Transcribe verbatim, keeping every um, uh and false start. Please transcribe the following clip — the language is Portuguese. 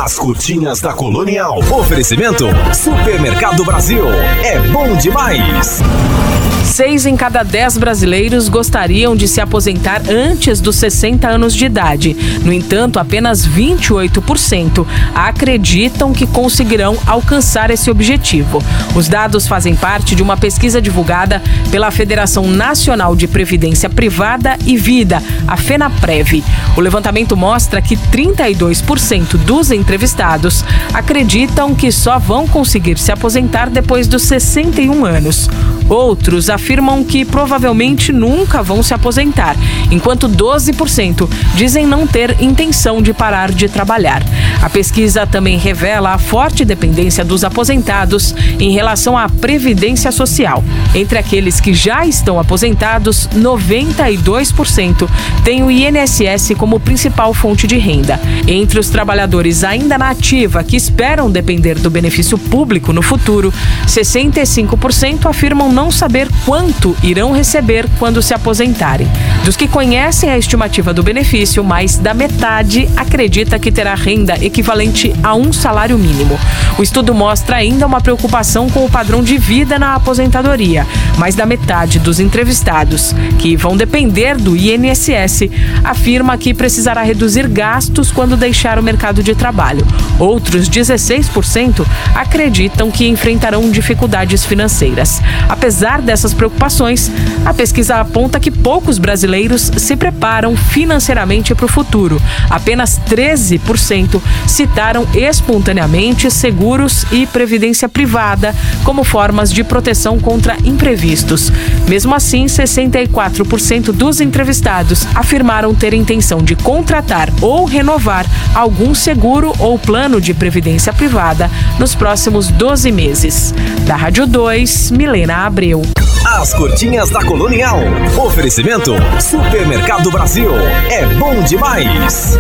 As curtinhas da Colonial. Oferecimento Supermercado Brasil. É bom demais. Seis em cada dez brasileiros gostariam de se aposentar antes dos sessenta anos de idade. No entanto, apenas vinte e oito por cento acreditam que conseguirão alcançar esse objetivo. Os dados fazem parte de uma pesquisa divulgada pela Federação Nacional de Previdência Privada e Vida, a FENAPREV. O levantamento mostra que trinta e dois por cento dos entrevistados acreditam que só vão conseguir se aposentar depois dos sessenta e um anos. Outros afirmam que provavelmente nunca vão se aposentar, enquanto doze por cento dizem não ter intenção de parar de trabalhar. A pesquisa também revela a forte dependência dos aposentados em relação à previdência social. Entre aqueles que já estão aposentados, noventa e dois por cento têm o I N S S como principal fonte de renda. Entre os trabalhadores ainda na ativa que esperam depender do benefício público no futuro, sessenta e cinco por cento afirmam não saber quanto irão receber quando se aposentarem. Dos que conhecem a estimativa do benefício, mais da metade acredita que terá renda equivalente a um salário mínimo. O estudo mostra ainda uma preocupação com o padrão de vida na aposentadoria. Mais da metade dos entrevistados, que vão depender do I N S S, afirma que precisará reduzir gastos quando deixar o mercado de trabalho. Outros dezesseis por cento acreditam que enfrentarão dificuldades financeiras. Apesar dessas preocupações, a pesquisa aponta que poucos brasileiros se preparam financeiramente para o futuro. Apenas treze por cento citaram espontaneamente seguros e previdência privada como formas de proteção contra imprevistos. Mesmo assim, sessenta e quatro por cento dos entrevistados afirmaram ter intenção de contratar ou renovar algum seguro ou plano de previdência privada nos próximos doze meses. Da Rádio dois, Milena Abreu. As curtinhas da Colonial. Oferecimento Supermercado Brasil. É bom demais.